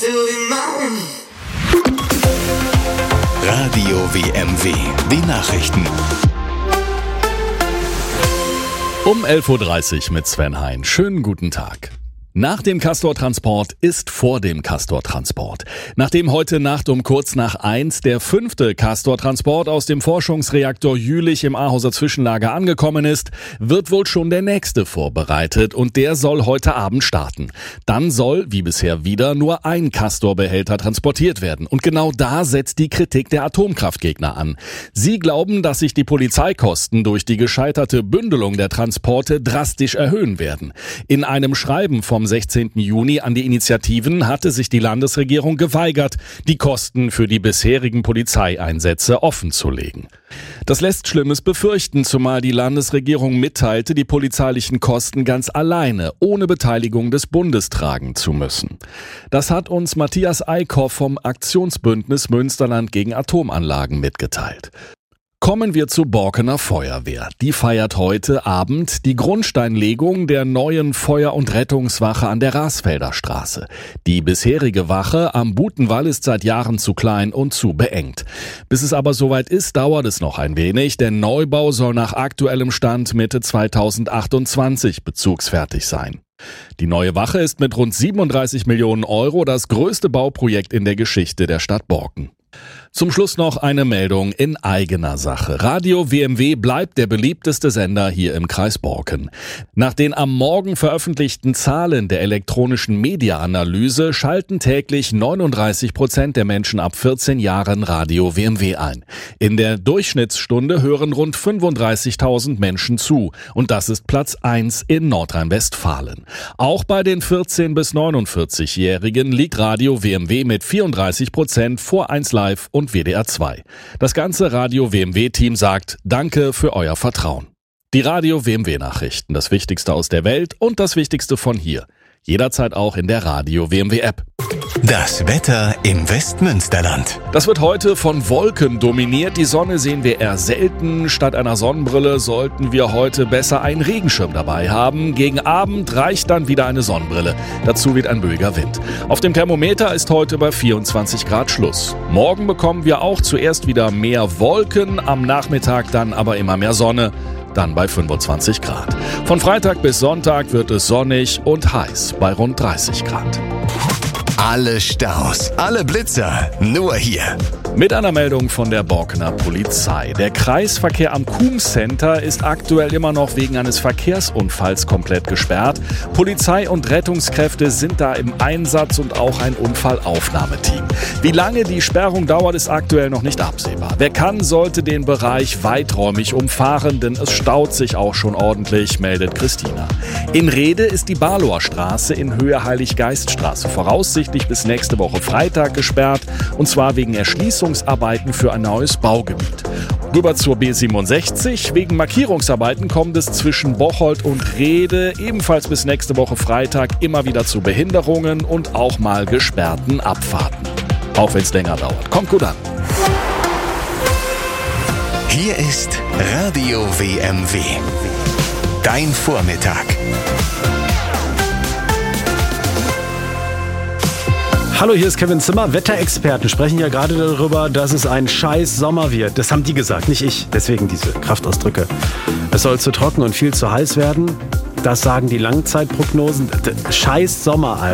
Radio WMW, die Nachrichten. Um 11.30 Uhr mit Sven Hein. Schönen guten Tag. Nach dem Castor-Transport ist vor dem Castor-Transport. Nachdem heute Nacht um kurz nach 1 der 5. Castor-Transport aus dem Forschungsreaktor Jülich im Ahauser Zwischenlager angekommen ist, wird wohl schon der nächste vorbereitet und der soll heute Abend starten. Dann soll, wie bisher wieder, nur ein Castor-Behälter transportiert werden. Und genau da setzt die Kritik der Atomkraftgegner an. Sie glauben, dass sich die Polizeikosten durch die gescheiterte Bündelung der Transporte drastisch erhöhen werden. In einem Schreiben vom 16. Juni an die Initiativen hatte sich die Landesregierung geweigert, die Kosten für die bisherigen Polizeieinsätze offenzulegen. Das lässt Schlimmes befürchten, zumal die Landesregierung mitteilte, die polizeilichen Kosten ganz alleine, ohne Beteiligung des Bundes tragen zu müssen. Das hat uns Matthias Eickhoff vom Aktionsbündnis Münsterland gegen Atomanlagen mitgeteilt. Kommen wir zur Borkener Feuerwehr. Die feiert heute Abend die Grundsteinlegung der neuen Feuer- und Rettungswache an der Rasfelder Straße. Die bisherige Wache am Butenwall ist seit Jahren zu klein und zu beengt. Bis es aber soweit ist, dauert es noch ein wenig. Der Neubau soll nach aktuellem Stand Mitte 2028 bezugsfertig sein. Die neue Wache ist mit rund 37 Millionen Euro das größte Bauprojekt in der Geschichte der Stadt Borken. Zum Schluss noch eine Meldung in eigener Sache. Radio WMW bleibt der beliebteste Sender hier im Kreis Borken. Nach den am Morgen veröffentlichten Zahlen der elektronischen Media-Analyse schalten täglich 39% der Menschen ab 14 Jahren Radio WMW ein. In der Durchschnittsstunde hören rund 35.000 Menschen zu und das ist Platz 1 in Nordrhein-Westfalen. Auch bei den 14- bis 49-Jährigen liegt Radio WMW mit 34% vor 1 Live und WDR 2. Das ganze Radio WMW-Team sagt Danke für euer Vertrauen. Die Radio WMW-Nachrichten, das Wichtigste aus der Welt und das Wichtigste von hier. Jederzeit auch in der Radio WMW-App. Das Wetter im Westmünsterland. Das wird heute von Wolken dominiert. Die Sonne sehen wir eher selten. Statt einer Sonnenbrille sollten wir heute besser einen Regenschirm dabei haben. Gegen Abend reicht dann wieder eine Sonnenbrille. Dazu weht ein ruhiger Wind. Auf dem Thermometer ist heute bei 24 Grad Schluss. Morgen bekommen wir auch zuerst wieder mehr Wolken, am Nachmittag dann aber immer mehr Sonne. Dann bei 25 Grad. Von Freitag bis Sonntag wird es sonnig und heiß bei rund 30 Grad. Alle Staus, alle Blitzer, nur hier. Mit einer Meldung von der Borkener Polizei. Der Kreisverkehr am Kuhm-Center ist aktuell immer noch wegen eines Verkehrsunfalls komplett gesperrt. Polizei und Rettungskräfte sind da im Einsatz und auch ein Unfallaufnahmeteam. Wie lange die Sperrung dauert, ist aktuell noch nicht absehbar. Wer kann, sollte den Bereich weiträumig umfahren, denn es staut sich auch schon ordentlich, meldet Christina. In Rede ist die Barlower Straße in Höhe Heiliggeiststraße voraussichtlich bis nächste Woche Freitag gesperrt, und zwar wegen Erschließungsarbeiten für ein neues Baugebiet. Rüber zur B67. Wegen Markierungsarbeiten kommt es zwischen Bocholt und Rede ebenfalls bis nächste Woche Freitag immer wieder zu Behinderungen und auch mal gesperrten Abfahrten. Auch wenn es länger dauert. Kommt gut an. Hier ist Radio WMW. Dein Vormittag. Hallo, hier ist Kevin Zimmer. Wetterexperten sprechen ja gerade darüber, dass es ein scheiß Sommer wird. Das haben die gesagt, nicht ich. Deswegen diese Kraftausdrücke. Es soll zu trocken und viel zu heiß werden. Das sagen die Langzeitprognosen. Scheiß Sommer, Alter.